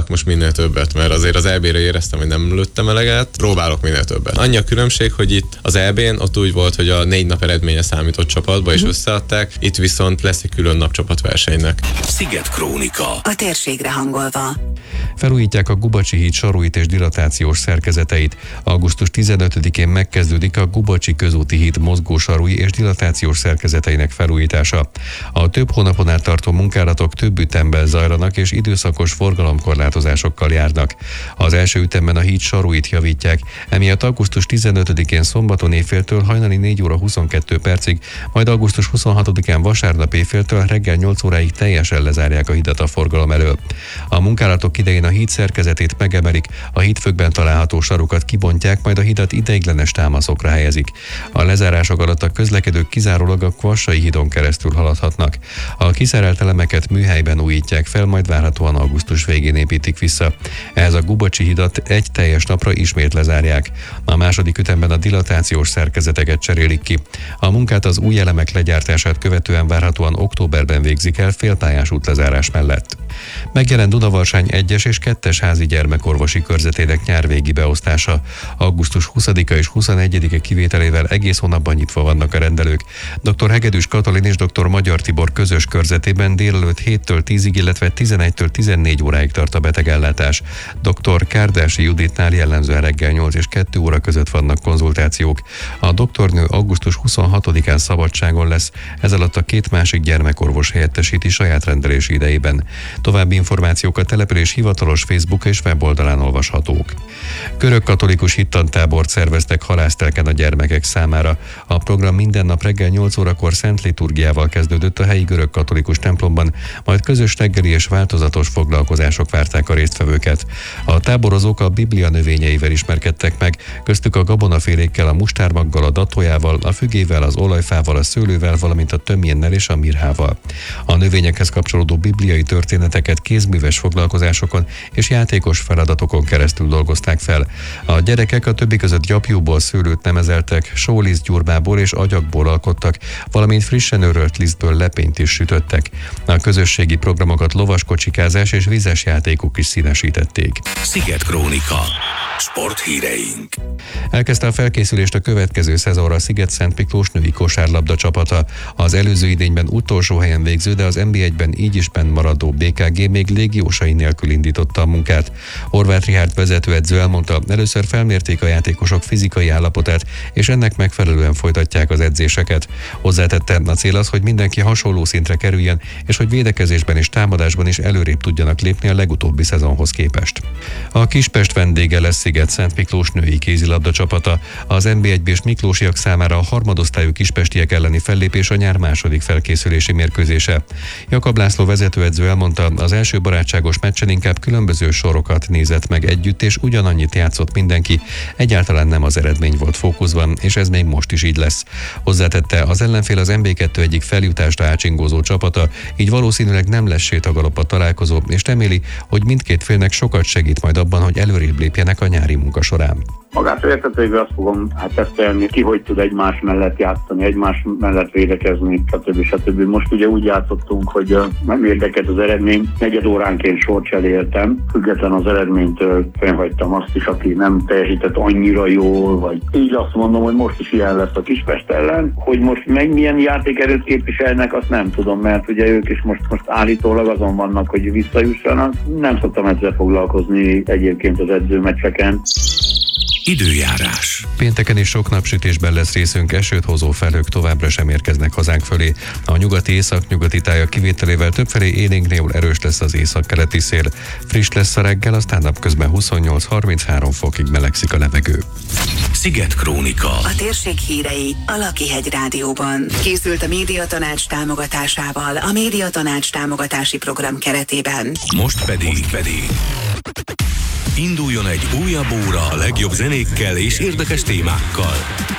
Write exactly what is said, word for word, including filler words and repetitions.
most minél többet, mert azért az é bére éreztem, hogy nem lőttem eleget, próbálok minél többet. Annyi a különbség, hogy itt az é bén ott úgy volt, hogy a négy nap eredménye számított csapatba, és összeadták, itt viszont lesz egy külön napcsapatversenynek. Sziget Krónika. A térségre hangolva. Felújítják a Gubacsi híd sarúit és dilatációs szerkezeteit. augusztus tizenötödikén megkezdődik a Gubacsi közúti híd mozgósarúi és dilatációs szerkezeteinek felújítása. A több hónapon át tartó munkálatok több ütemben zajlanak és időszakos forgalomkorlátozásokkal járnak. Az első ütemben a híd sarúit javítják, emiatt augusztus tizenötödikén szombaton éjféltől hajnali négy óra huszonkettő percig, majd augusztus huszonhatodikán vasárnap éjféltől reggel nyolc óráig teljesen lezárják a hidat a forgalom elől. A munkálatok idején a híd szerkezetét megemelik, a hídfökben található sarukat kibontják, majd a hidat ideiglenes támaszokra helyezik. A lezárások alatt a közlekedők kizárólag a Kvassai hídon keresztül haladhatnak. A kiszerelt elemeket műhelyben újítják fel, majd várhatóan augusztus végén építik vissza. Ehhez a Gubacsi hidat egy teljes napra ismét lezárják. A második ütemben a dilatációs szerkezeteket cserélik ki. A munkát az új elemek legyártását követően várhatóan októberben végzik el félpályás útlezárás mellett. Megjelent Dunavarsány egyes és kettes házi gyermekorvosi körzetének nyárvégi beosztása. augusztus huszadika és huszonegyedike kivételével egész hónapban nyitva vannak a rendelők. dr. Hegedűs Katalin és dr. Magyar Tibor közös körzetében délelőtt héttől tízig, illetve tizenegytől tizennégy óráig tart a betegellátás. dr. Kárdási Juditnál jellemzően reggel nyolc és kettő óra között vannak konzultációk. A doktornő augusztus huszonhatodikán szabadságon lesz, ez alatt a két másik gyermekorvos helyettesíti saját rendelési idejében. További információk a település hivatalos Facebook és weboldalán olvashatók. Körök katolikus hittantábort szerveztek halásztelken a gyermekek számára. A program minden nap reggel nyolc órakor szent liturgiával kezdődött a helyi görög katolikus templomban, majd közös reggeli és változatos foglalkozások várták a résztvevőket. A táborozók a Biblia növényeivel ismerkedtek meg, köztük a gabonafélékkel, a mustármaggal, a datójával, a fügével, az olajfával, a szőlővel, valamint a tömjénnel és a mirhával. A növényekhez kapcsolódó bibliai történeteket kézműves foglalkozásokon és játékos feladatokon keresztül dolgozták fel. A gyerekek a többi között gyapjúból szőlőt nemezeltek, sólisztgyurmából és agyagból alkottak, valamint frissen örölt lisztből lepényt is sütöttek. A közösségi programokat lovaskocsikázás és vizes játékok is színesítették. Sziget Krónika. Sporthíreink. Elkezdte a felkészülést a következő szezonra a Sziget-Szent Miklós női kosárlabda csapata. Az előző idényben utolsó helyen végző, de az en bé egyben így is benn maradó bé ká gé még légiósai nélkül indította a munkát. Horváth Richárd vezetőedző elmondta, először felmérték a játékosok fizikai állapotát, és ennek megfelelően folytatják az edzéseket. Hozzátette, a cél az, hogy mindenki hasonló szintre kerüljön, és hogy védekezésben és támadásban is előrébb tudjanak lépni a legutóbbi szezonhoz képest. A Kispest vendége lesz Sziget-Szent Miklós női kézilabda csapata. Az en bé egy-es miklósiak számára a harmadosztályú kispestiek elleni fellépés a nyár második felkészülési mérkőzése. Jakab László vezetőedző elmondta, az első barátságos meccsen inkább különböző sorokat nézett meg együtt, és ugyanannyit játszott mindenki. Egyáltalán nem az eredmény volt fókuszban, és ez még most is így lesz. Hozzátette, az ellenfél az en bé kettő egyik feljutásra ácsingózó csapata, így valószínűleg nem lesz sétagalop a találkozó, és reméli, hogy mindkét félnek sokat segít majd abban, hogy előrébb lépjenek a nyári munka során. Magát értetőjében azt fogom hát tesztelni, ki hogy tud egymás mellett játszani, egymás mellett védekezni, stb. stb. Most ugye úgy játszottunk, hogy nem érdekelt az eredmény, negyed óránként sort elértem, független az eredménytől fennhagytam azt is, aki nem teljesített annyira jól, vagy így azt mondom, hogy most is ilyen lesz a Kispest ellen, hogy most meg milyen játékerőt képviselnek, azt nem tudom, mert ugye ők is most, most állítólag azon vannak, hogy visszajussanak. Nem szoktam ezzel foglalkozni egyébként az edzőmeccseken. Időjárás. Pénteken is sok napsütésben lesz részünk, esőt hozó felhők továbbra sem érkeznek hazánk fölé. A nyugati észak-nyugati tája kivételével többfelé élénknél erős lesz az északkeleti szél. Friss lesz a reggel, aztán napközben huszonnyolc-harminchárom fokig melegszik a levegő. Sziget Krónika. A térség hírei a Lakihegy Rádióban. Készült a Médiatanács támogatásával a Médiatanács támogatási program keretében. Most pedig, Most pedig. Induljon egy újabb óra a legjobb zenékkel és érdekes témákkal.